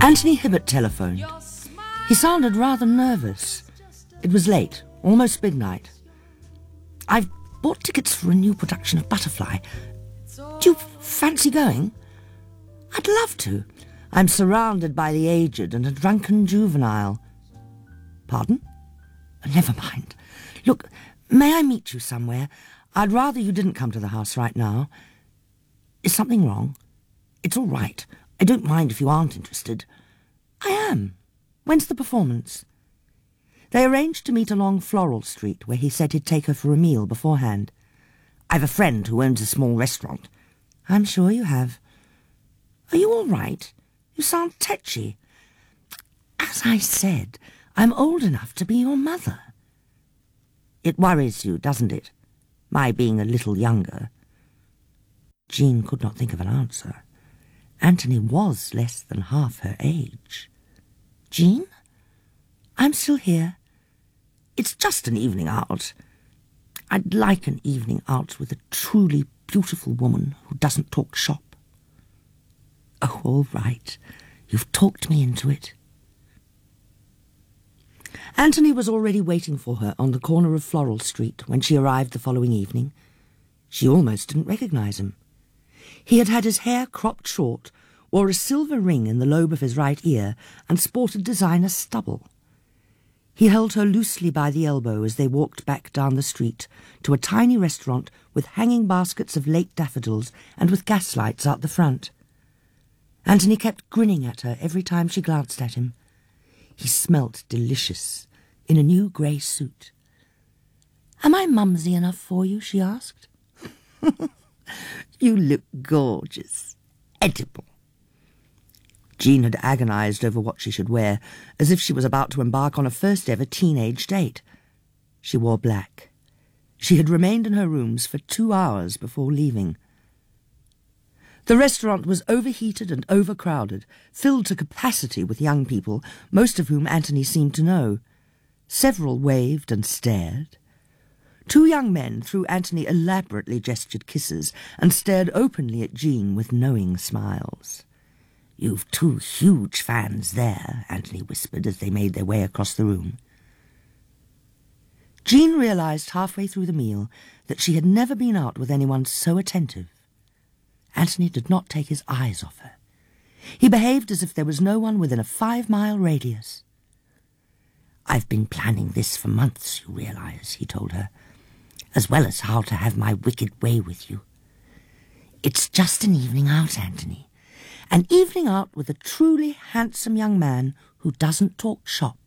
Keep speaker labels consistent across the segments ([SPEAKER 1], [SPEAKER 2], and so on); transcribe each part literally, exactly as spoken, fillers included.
[SPEAKER 1] Anthony Hibbert telephoned. He sounded rather nervous. It was late, almost midnight. I've bought tickets for a new production of Butterfly. Do you fancy going? I'd love to. I'm surrounded by the aged and a drunken juvenile. Pardon? Never mind. Look, may I meet you somewhere? I'd rather you didn't come to the house right now. Is something wrong? It's all right. I don't mind if you aren't interested. I am. When's the performance? They arranged to meet along Floral Street, where he said he'd take her for a meal beforehand. I've a friend who owns a small restaurant. I'm sure you have. Are you all right? You sound tetchy. As I said, I'm old enough to be your mother. It worries you, doesn't it? My being a little younger. Jean could not think of an answer. Anthony was less than half her age. Jean? I'm still here. It's just an evening out. I'd like an evening out with a truly beautiful woman who doesn't talk shop. Oh, all right. You've talked me into it. Anthony was already waiting for her on the corner of Floral Street when she arrived the following evening. She almost didn't recognise him. He had had his hair cropped short, wore a silver ring in the lobe of his right ear, and sported designer stubble. He held her loosely by the elbow as they walked back down the street to a tiny restaurant with hanging baskets of late daffodils and with gaslights out the front. Anthony kept grinning at her every time she glanced at him. He smelt delicious in a new grey suit. "Am I mumsy enough for you?" she asked. "You look gorgeous. Edible." Jean had agonised over what she should wear, as if she was about to embark on a first-ever teenage date. She wore black. She had remained in her rooms for two hours before leaving. The restaurant was overheated and overcrowded, filled to capacity with young people, most of whom Anthony seemed to know. Several waved and stared. Two young men threw Anthony elaborately gestured kisses and stared openly at Jean with knowing smiles. "You've two huge fans there," Anthony whispered as they made their way across the room. Jean realised halfway through the meal that she had never been out with anyone so attentive. Anthony did not take his eyes off her. He behaved as if there was no one within a five-mile radius. "I've been planning this for months, you realise," he told her, "as well as how to have my wicked way with you. It's just an evening out, Anthony. An evening out with a truly handsome young man who doesn't talk shop."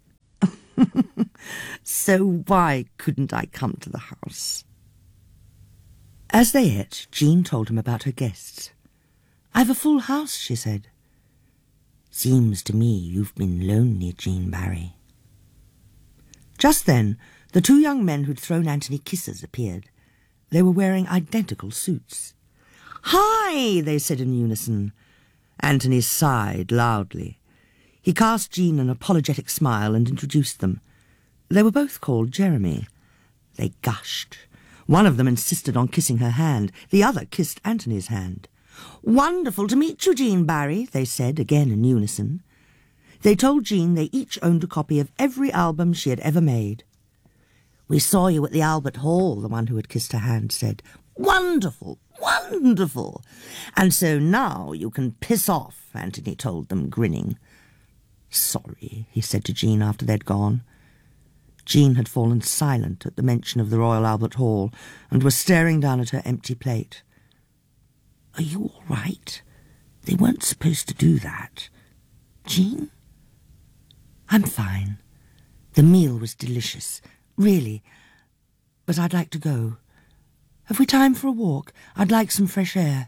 [SPEAKER 1] "So why couldn't I come to the house?" As they ate, Jean told him about her guests. "I've a full house," she said. "Seems to me you've been lonely, Jean Barry." Just then, the two young men who'd thrown Anthony kisses appeared. They were wearing identical suits. "Hi," they said in unison. Anthony sighed loudly. He cast Jean an apologetic smile and introduced them. They were both called Jeremy. They gushed. One of them insisted on kissing her hand. The other kissed Anthony's hand. "Wonderful to meet you, Jean Barry," they said, again in unison. They told Jean they each owned a copy of every album she had ever made. "We saw you at the Albert Hall," the one who had kissed her hand said. "Wonderful, wonderful. And so now you can piss off," Anthony told them, grinning. "Sorry," he said to Jean after they'd gone. Jean had fallen silent at the mention of the Royal Albert Hall and was staring down at her empty plate. "Are you all right? They weren't supposed to do that. Jean?" "I'm fine. The meal was delicious, really. But I'd like to go. Have we time for a walk? I'd like some fresh air."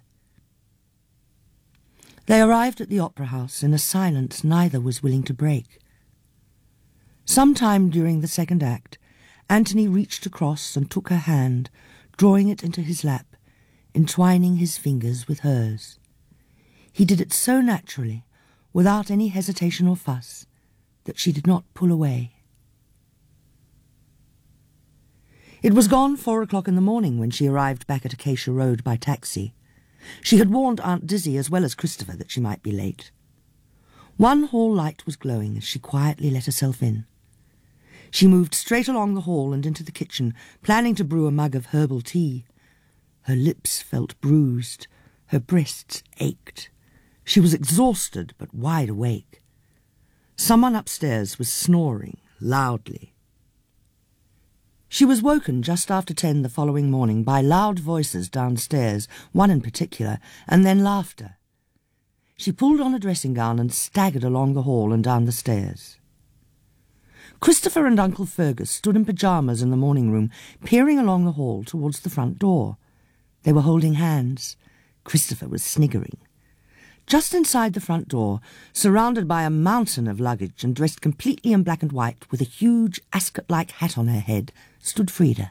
[SPEAKER 1] They arrived at the Opera House in a silence neither was willing to break. Sometime during the second act, Anthony reached across and took her hand, drawing it into his lap, entwining his fingers with hers. He did it so naturally, without any hesitation or fuss, that she did not pull away. It was gone four o'clock in the morning when she arrived back at Acacia Road by taxi. She had warned Aunt Dizzy as well as Christopher that she might be late. One hall light was glowing as she quietly let herself in. She moved straight along the hall and into the kitchen, planning to brew a mug of herbal tea. Her lips felt bruised. Her breasts ached. She was exhausted but wide awake. Someone upstairs was snoring loudly. She was woken just after ten the following morning by loud voices downstairs, one in particular, and then laughter. She pulled on a dressing gown and staggered along the hall and down the stairs. Christopher and Uncle Fergus stood in pyjamas in the morning room, peering along the hall towards the front door. They were holding hands. Christopher was sniggering. Just inside the front door, surrounded by a mountain of luggage and dressed completely in black and white with a huge ascot-like hat on her head, stood Frida.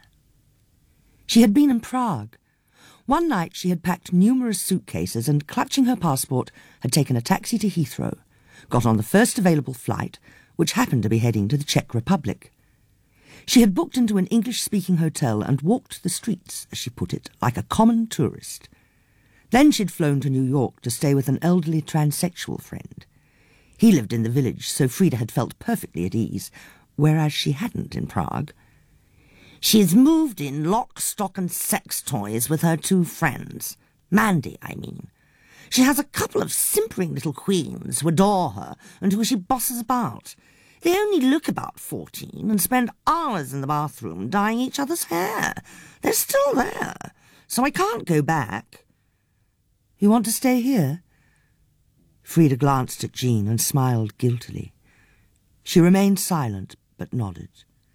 [SPEAKER 1] She had been in Prague. One night she had packed numerous suitcases and, clutching her passport, had taken a taxi to Heathrow, got on the first available flight, which happened to be heading to the Czech Republic. She had booked into an English-speaking hotel and walked the streets, as she put it, like a common tourist. Then she'd flown to New York to stay with an elderly transsexual friend. He lived in the village, so Frida had felt perfectly at ease, whereas she hadn't in Prague. She's moved in lock, stock and sex toys with her two friends. Mandy, I mean. She has a couple of simpering little queens who adore her and who she bosses about. They only look about fourteen and spend hours in the bathroom dyeing each other's hair. They're still there, so I can't go back. You want to stay here? Frida glanced at Jean and smiled guiltily. She remained silent, but nodded.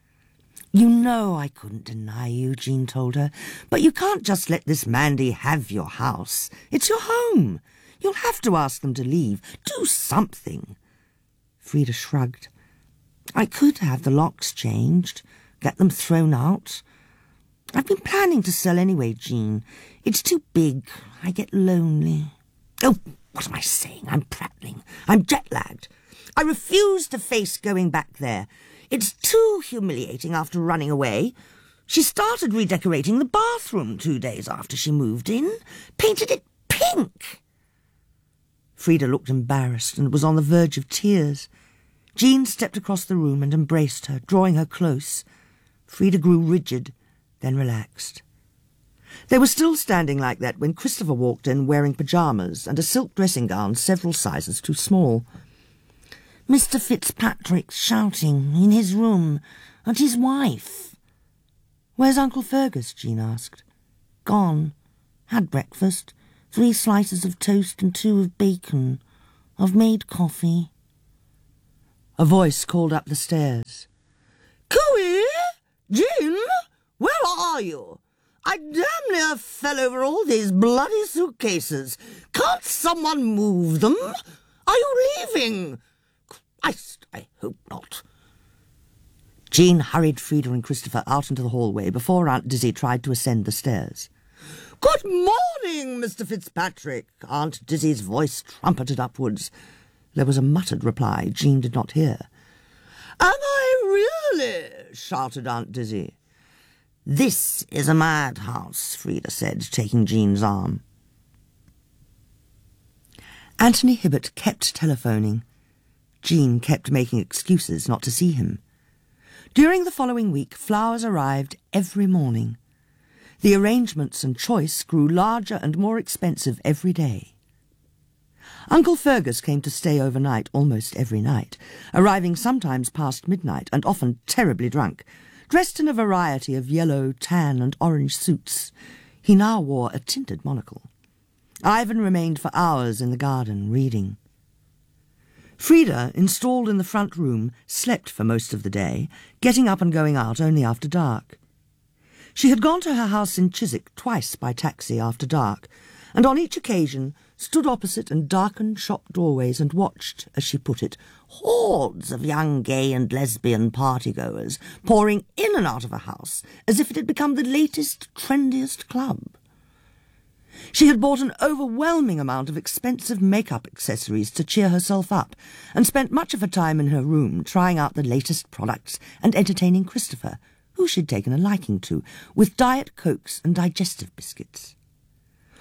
[SPEAKER 1] You know I couldn't deny you, Jean told her, but you can't just let this Mandy have your house. It's your home. You'll have to ask them to leave. Do something. Frida shrugged. I could have the locks changed, get them thrown out. I've been planning to sell anyway, Jean. It's too big. I get lonely. Oh, what am I saying? I'm prattling. I'm jet-lagged. I refuse to face going back there. It's too humiliating after running away. She started redecorating the bathroom two days after she moved in. Painted it pink. Frida looked embarrassed and was on the verge of tears. Jean stepped across the room and embraced her, drawing her close. Frida grew rigid, then relaxed. They were still standing like that when Christopher walked in wearing pyjamas and a silk dressing gown several sizes too small. Mister Fitzpatrick's shouting in his room at his wife. Where's Uncle Fergus? Jean asked. Gone. Had breakfast. Three slices of toast and two of bacon. I've made coffee. A voice called up the stairs. Cooey? Jean? Where are you? I damn near fell over all these bloody suitcases. Can't someone move them? Are you leaving? Christ, I hope not. Jean hurried Frida and Christopher out into the hallway before Aunt Dizzy tried to ascend the stairs. Good morning, Mister Fitzpatrick, Aunt Dizzy's voice trumpeted upwards. There was a muttered reply Jean did not hear. Am I really? Shouted Aunt Dizzy. This is a madhouse, Frida said, taking Jean's arm. Anthony Hibbert kept telephoning. Jean kept making excuses not to see him. During the following week, flowers arrived every morning. The arrangements and choice grew larger and more expensive every day. Uncle Fergus came to stay overnight almost every night, arriving sometimes past midnight and often terribly drunk, dressed in a variety of yellow, tan and orange suits. He now wore a tinted monocle. Ivan remained for hours in the garden, reading. Frida, installed in the front room, slept for most of the day, getting up and going out only after dark. She had gone to her house in Chiswick twice by taxi after dark, and on each occasion stood opposite and darkened shop doorways and watched, as she put it, hordes of young gay and lesbian partygoers pouring in and out of her house as if it had become the latest, trendiest club. She had bought an overwhelming amount of expensive makeup accessories to cheer herself up, and spent much of her time in her room trying out the latest products and entertaining Christopher, who she'd taken a liking to, with diet cokes and digestive biscuits.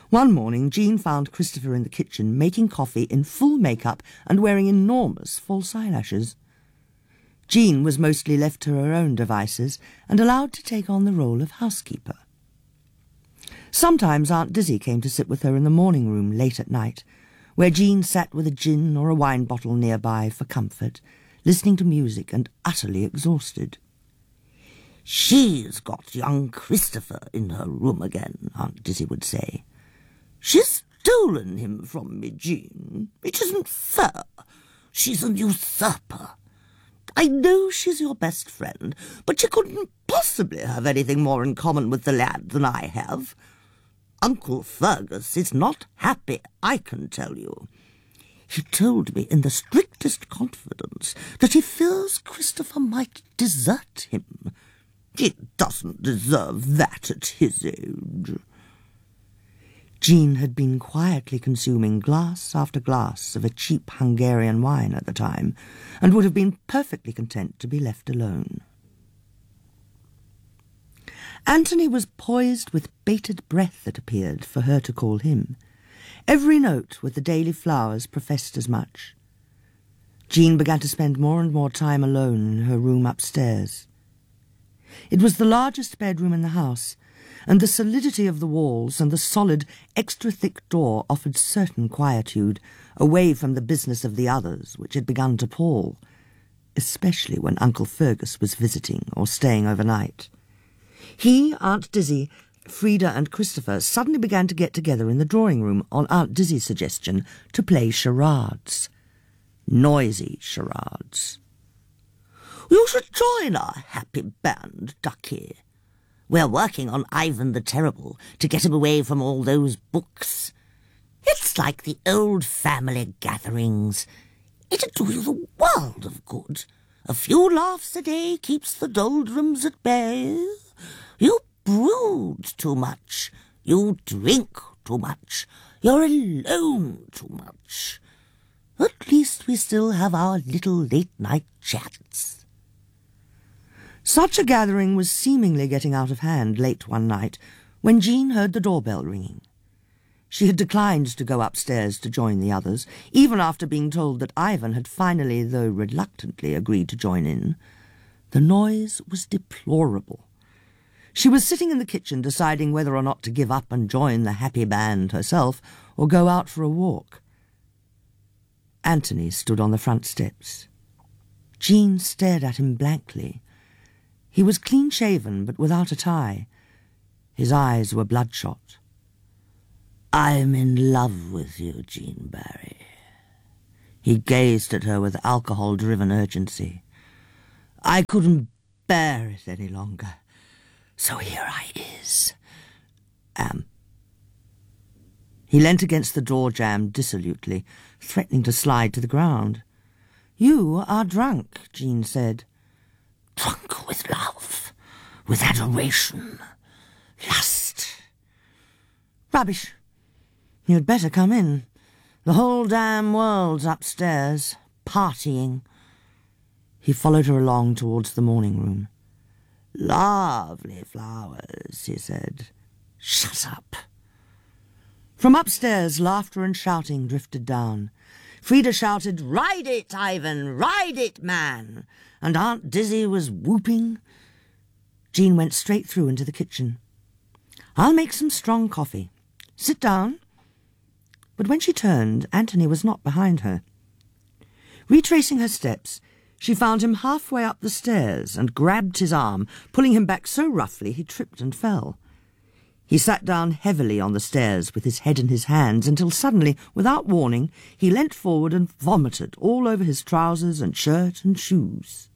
[SPEAKER 1] One morning, Jean found Christopher in the kitchen making coffee in full makeup and wearing enormous false eyelashes. Jean was mostly left to her own devices and allowed to take on the role of housekeeper. Sometimes Aunt Dizzy came to sit with her in the morning room late at night, where Jean sat with a gin or a wine bottle nearby for comfort, listening to music and utterly exhausted.
[SPEAKER 2] "She's got young Christopher in her room again," Aunt Dizzy would say. "She's stolen him from me, Jean. It isn't fair. She's an usurper. I know she's your best friend, but she couldn't possibly have anything more in common with the lad than I have. Uncle Fergus is not happy, I can tell you. He told me in the strictest confidence that he fears Christopher might desert him. He doesn't deserve that at his age."
[SPEAKER 1] Jean had been quietly consuming glass after glass of a cheap Hungarian wine at the time, and would have been perfectly content to be left alone. Anthony was poised with bated breath, it appeared, for her to call him. Every note with the daily flowers professed as much. Jean began to spend more and more time alone in her room upstairs. It was the largest bedroom in the house, and the solidity of the walls and the solid, extra-thick door offered certain quietude, away from the business of the others, which had begun to pall, especially when Uncle Fergus was visiting or staying overnight. He, Aunt Dizzy, Frida and Christopher suddenly began to get together in the drawing-room on Aunt Dizzy's suggestion to play charades. Noisy charades.
[SPEAKER 2] "You should join our happy band, Ducky. We're working on Ivan the Terrible to get him away from all those books. It's like the old family gatherings. It'd do you the world of good. A few laughs a day keeps the doldrums at bay. You brood too much. You drink too much. You're alone too much. At least we still have our little late-night chats."
[SPEAKER 1] Such a gathering was seemingly getting out of hand late one night when Jean heard the doorbell ringing. She had declined to go upstairs to join the others, even after being told that Ivan had finally, though reluctantly, agreed to join in. The noise was deplorable. She was sitting in the kitchen deciding whether or not to give up and join the happy band herself or go out for a walk. Anthony stood on the front steps. Jean stared at him blankly. He was clean-shaven, but without a tie. His eyes were bloodshot.
[SPEAKER 2] "I'm in love with you, Jean Barry." He gazed at her with alcohol-driven urgency. "I couldn't bear it any longer. So here I is. Am."
[SPEAKER 1] He leant against the door jamb dissolutely, threatening to slide to the ground. "You are drunk," Jean said.
[SPEAKER 2] "Drunk with love, with adoration, lust."
[SPEAKER 1] "Rubbish. You'd better come in. The whole damn world's upstairs, partying." He followed her along towards the morning room.
[SPEAKER 2] "Lovely flowers," he said. "Shut up."
[SPEAKER 1] From upstairs, laughter and shouting drifted down. Frida shouted, "Ride it, Ivan! Ride it, man!" And Aunt Dizzy was whooping. Jean went straight through into the kitchen. "I'll make some strong coffee. Sit down." But when she turned, Anthony was not behind her. Retracing her steps, she found him halfway up the stairs and grabbed his arm, pulling him back so roughly he tripped and fell. He sat down heavily on the stairs with his head in his hands until suddenly, without warning, he leant forward and vomited all over his trousers and shirt and shoes.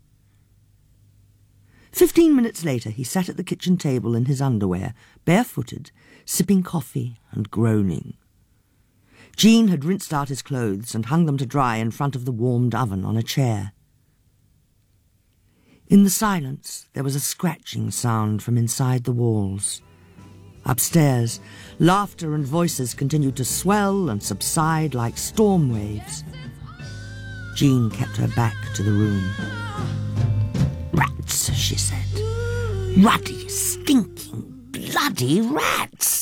[SPEAKER 1] Fifteen minutes later he sat at the kitchen table in his underwear, barefooted, sipping coffee and groaning. Jean had rinsed out his clothes and hung them to dry in front of the warmed oven on a chair. In the silence there was a scratching sound from inside the walls. Upstairs, laughter and voices continued to swell and subside like storm waves. Jean kept her back to the room.
[SPEAKER 2] "Rats," she said. "Ruddy, stinking, bloody rats."